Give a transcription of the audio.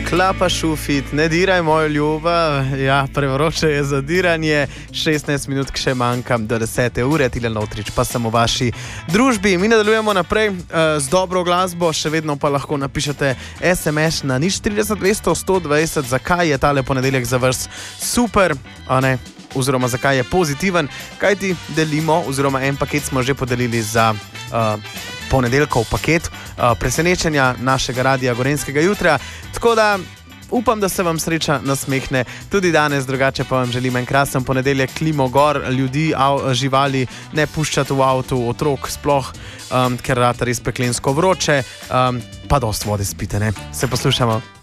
Klapa šufit, ne diraj mojo ljubav, ja, prevroče je zadiranje, 16 minut še manjka do 10. ure, Tilen Lovtrič pa sem v vaši družbi. Mi nadaljujemo naprej z dobro glasbo, še vedno pa lahko napišete SMS na 030 200 120, zakaj je tale ponedeljek za vas super, a ne, oziroma zakaj je pozitiven, kajti delimo, oziroma en paket smo že podelili za ponedeljkov paket presenečenja našega radia Gorenjskega jutra, tako da upam, da se vam sreča nasmehne tudi danes, drugače pa vam želim en krasen ponedeljek, klimo gor, ljudi, živali, ne puščati v avtu, otrok sploh, ker rata res peklensko vroče, pa dost vode spite, ne? Se poslušamo.